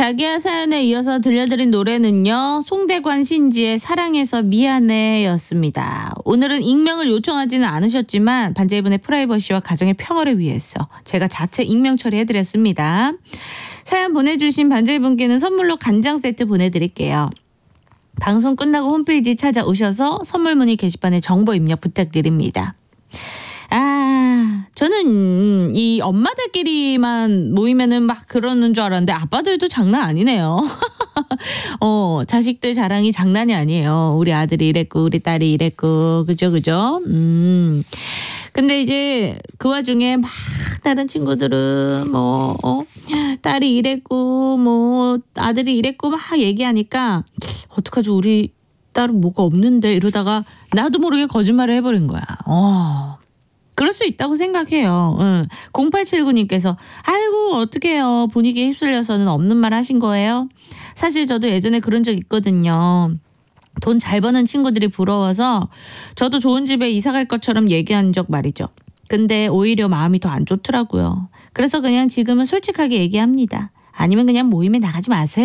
자기야 사연에 이어서 들려드린 노래는요. 송대관 신지의 사랑해서 미안해 였습니다. 오늘은 익명을 요청하지는 않으셨지만 반제이분의 프라이버시와 가정의 평화를 위해서 제가 자체 익명 처리해드렸습니다. 사연 보내주신 반제이분께는 선물로 간장 세트 보내드릴게요. 방송 끝나고 홈페이지 찾아오셔서 선물 문의 게시판에 정보 입력 부탁드립니다. 저는 이 엄마들끼리만 모이면은 막 그러는 줄 알았는데 아빠들도 장난 아니네요. 자식들 자랑이 장난이 아니에요. 우리 아들이 이랬고 우리 딸이 이랬고 그죠. 근데 이제 그 와중에 막 다른 친구들은 딸이 이랬고 아들이 이랬고 막 얘기하니까 어떡하지 우리 딸은 뭐가 없는데 이러다가 나도 모르게 거짓말을 해버린 거야. 그럴 수 있다고 생각해요. 0879님께서 아이고 어떡해요. 분위기에 휩쓸려서는 없는 말 하신 거예요? 사실 저도 예전에 그런 적 있거든요. 돈 잘 버는 친구들이 부러워서 저도 좋은 집에 이사 갈 것처럼 얘기한 적 말이죠. 근데 오히려 마음이 더 안 좋더라고요. 그래서 그냥 지금은 솔직하게 얘기합니다. 아니면 그냥 모임에 나가지 마세요.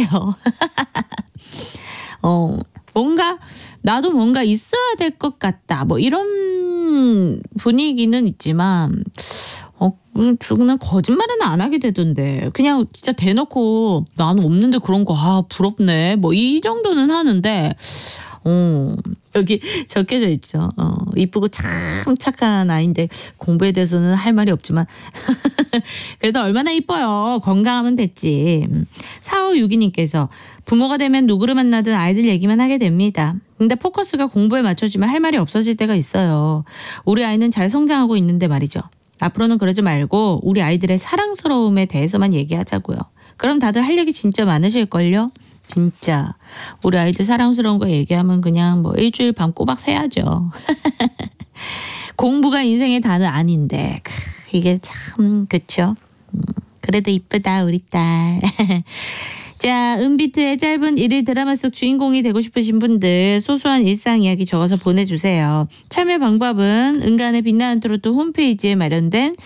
나도 뭔가 있어야 될 것 같다. 이런 분위기는 있지만 저는 거짓말은 안 하게 되던데 그냥 진짜 대놓고 나는 없는데 그런 거 부럽네 이 정도는 하는데 여기 적혀져 있죠. 이쁘고 참 착한 아이인데 공부에 대해서는 할 말이 없지만 그래도 얼마나 이뻐요. 건강하면 됐지. 4562님께서 부모가 되면 누구를 만나든 아이들 얘기만 하게 됩니다. 근데 포커스가 공부에 맞춰지면 할 말이 없어질 때가 있어요. 우리 아이는 잘 성장하고 있는데 말이죠. 앞으로는 그러지 말고 우리 아이들의 사랑스러움에 대해서만 얘기하자고요. 그럼 다들 할 얘기 진짜 많으실걸요? 진짜 우리 아이들 사랑스러운 거 얘기하면 그냥 일주일 밤 꼬박 새야죠. 공부가 인생의 다는 아닌데 이게 참 그쵸? 그래도 이쁘다 우리 딸. 자, 은비트의 짧은 일일 드라마 속 주인공이 되고 싶으신 분들 소소한 일상 이야기 적어서 보내주세요. 참여 방법은 은간의 빛나는 트로트 홈페이지에 마련된